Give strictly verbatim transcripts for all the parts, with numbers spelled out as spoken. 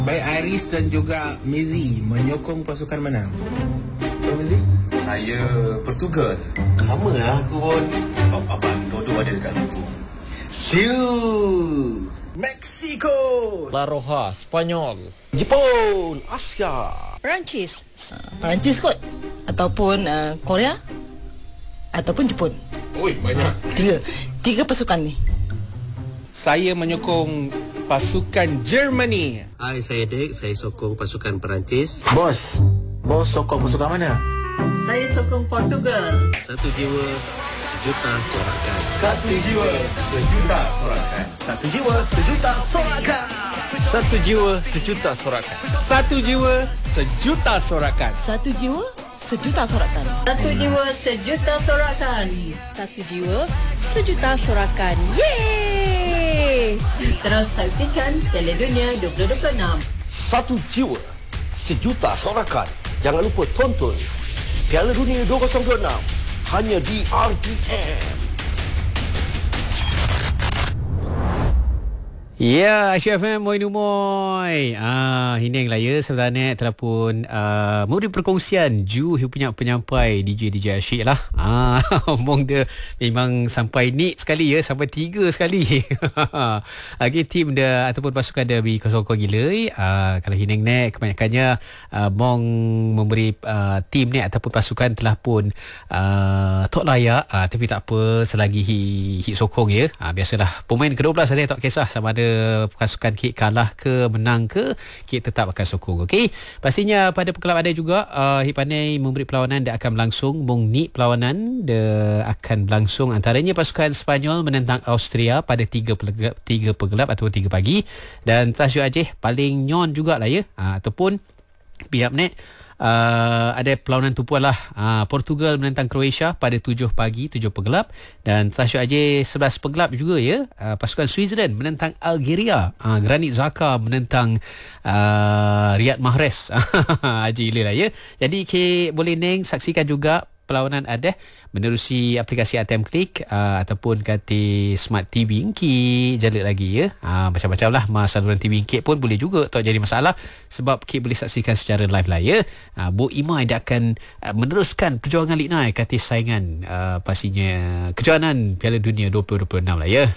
Baik Iris dan juga Mizi menyokong pasukan mana? Oh, Mizi? Saya Portugal. Sama lah aku pun. Sebab abang Dodo ada dekat situ. Siu. Mexico, La Roja, Spanyol, Jepun, Asia, Perancis. Perancis kot. Ataupun uh, Korea. Ataupun Jepun. Oi, banyak. Tiga. Tiga pasukan ni. saya menyokong pasukan Germany. Hai, saya Dek. Saya sokong pasukan Perancis. Bos, bos sokong pasukan mana? Saya sokong Portugal. Satu jiwa, sejuta sorakan. Satu jiwa, sejuta sorakan. Satu jiwa, sejuta sorakan. satu jiwa, sejuta sorakan. Satu jiwa, sejuta sorakan. Satu jiwa, sejuta sorakan. Satu jiwa, sejuta sorakan. Satu jiwa, sejuta sorakan. Yeay! Terus saksikan Piala Dunia dua ribu dua puluh enam. Satu jiwa, sejuta sorakan. Jangan lupa tonton Piala Dunia dua ribu dua puluh enam hanya di R T M. Ya, Asia F M, moi numoy. Ah, hining lah ya sebenarnya telah pun uh, memberi perkongsian Ju punya penyampai D J D J Asyik lah. Ah, omong dia memang sampai ni sekali ya, sampai tiga sekali. Lagi tim dia ataupun pasukan dia beri kosong-kosong gila. Ah, kalau hining ni kebanyakannya uh, Mong memberi uh, tim ni ataupun pasukan telah pun uh, tak layak. Ah, tapi tak apa selagi hi, hi sokong ya. Ah, biasalah pemain ke dua belas saja tak kisah sama ada pasukan Kik kalah ke menang ke, Kik tetap akan sokong. Okey, pastinya pada pekelab ada juga uh, Hip Pandai memberi perlawanan dia akan berlangsung. Mung ni perlawanan dia akan berlangsung antaranya pasukan Sepanyol menentang Austria pada tiga pegelab, tiga pegelab atau tiga pagi, dan tasyuk Aceh paling nyon jugalah ya, uh, ataupun pihak net Uh, ada perlawanan tumpuan lah. uh, Portugal menentang Croatia pada tujuh pagi, tujuh pegelap, dan tasyuk Aceh sebelas pegelap juga ya. uh, Pasukan Switzerland menentang Algeria. uh, Granit Xhaka menentang uh, Riyad Mahrez. Haji gila lah ya. Jadi K boleh neng saksikan juga perlawanan ada menerusi aplikasi A T M Klik uh, ataupun kata Smart T V Ki jalur lagi ya. Uh, macam-macam lah mas saluran T V Ki pun boleh juga, tak jadi masalah sebab Ki boleh saksikan secara live lah ya. Uh, Bo Imai dia akan uh, meneruskan perjuangan Lik Nai kata saingan uh, pastinya kejuaraan Piala Dunia dua ribu dua puluh enam lah ya.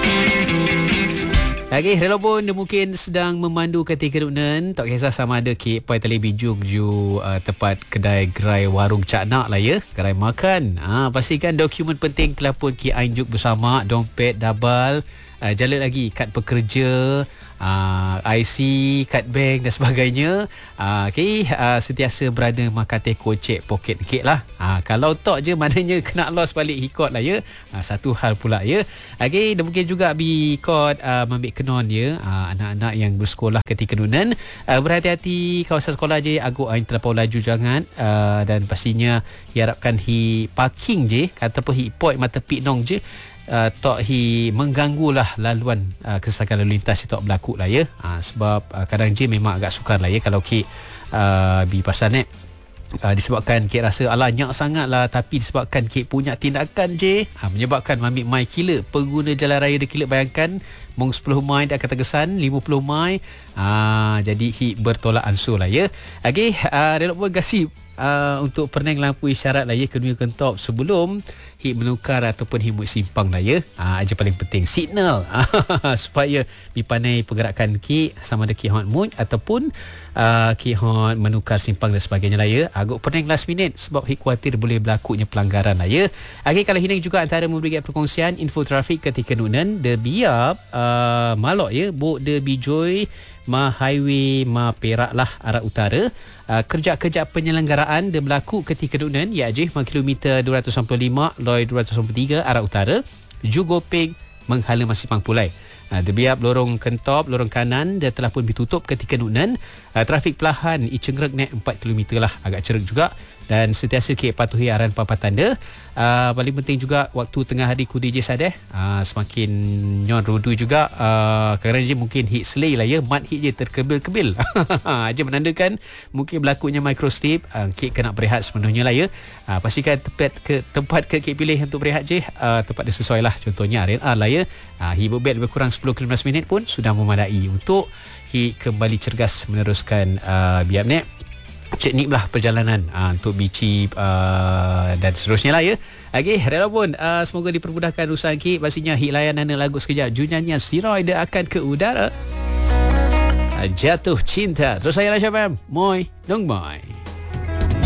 Lagi, walaupun dia mungkin sedang memandu ketika kedunan, tak kisah sama ada Kik Pai Tali Bijuk ju uh, tempat kedai gerai warung Cak Nak lah ya, gerai makan. Ha, pastikan dokumen penting telah pun Kik Ainjuk bersama, dompet, dabal, uh, jalan lagi kad pekerja, Uh, I C, kad bank dan sebagainya. uh, Okay, uh, sentiasa berada makate kocek poket kek lah. uh, Kalau tak je maknanya kena loss balik hikot lah ya. uh, Satu hal pula ya. Okay, dan mungkin juga bi kot uh, ambil kenon ya. uh, Anak-anak yang bersekolah ketika nunan, uh, berhati-hati kawasan sekolah je. Agak ain terlampau laju jangan. uh, Dan pastinya diharapkan hi parking je ataupun hi point mata pik nong je. Uh, tak hi mengganggulah laluan uh, kesesakan lalu lintas itu tak berlaku lah ya. uh, Sebab uh, kadang je memang agak sukar lah ya kalau Kik uh, bi pasal net. Uh, disebabkan Kik rasa alah nyak sangat lah, tapi disebabkan Kik punya tindakan je uh, menyebabkan ambil mai kila pengguna jalan raya dia kila. Bayangkan mong sepuluh mai dia akan terkesan lima puluh mai. uh, Jadi hi bertolak ansur lah ya. Okay, uh, dia nak buat gasip Uh, untuk perneng lampu isyarat lah ya kedua kentop sebelum hik menukar ataupun hik simpang lah ya. uh, Aja paling penting signal supaya dipandai pergerakan Kik sama ada Kik hot mood ataupun uh, Kik hot menukar simpang dan sebagainya lah ya. Agak perneng last minute sebab hik khawatir boleh berlakunya pelanggaran lah ya. Okay, kalau hining juga antara memberi perkongsian info trafik ketika nunan de biap uh, malok ya bo de bijoy ma highway ma Perak lah arah utara. Uh, kerja-kerja penyelenggaraan dia berlaku ketika dunan ya je kilometer dua ratus sembilan puluh lima loi dua ratus sembilan puluh tiga arah utara, Jugoping menghala Masipang Pulai. Uh, dia biap lorong kentop lorong kanan dia telah pun ditutup ketika dunan. Uh, trafik perlahan Icengrek naik empat kilometer lah, agak ceruk juga, dan sentiasa Kik patuhi arahan papan tanda. Uh, paling penting juga waktu tengah hari ku D J sadeh uh, semakin nyon rodu juga uh, kerana je mungkin hit selay lah ya, mat hit je terkebil-kebil aja menandakan mungkin berlakunya microslip. uh, Kik kena berehat sepenuhnya lah ya. uh, Pastikan tempat ke tempat ke Kik pilih untuk berehat je uh, tempat dia sesuai lah, contohnya R N R lah ya. uh, Hibuk bed lebih kurang sepuluh ke lima belas minit pun sudah memadai untuk Hik kembali cergas meneruskan uh, biar ni Cik Nik lah perjalanan uh, untuk Bici uh, dan seterusnya lah ya. Okey, rela pun uh, semoga dipermudahkan urusan Hik. Pastinya Hik layanan lagu sekejap. Junyanyian Steroid akan ke udara. uh, Jatuh Cinta. Terus saya Rasha Fam. Moi, dong moi.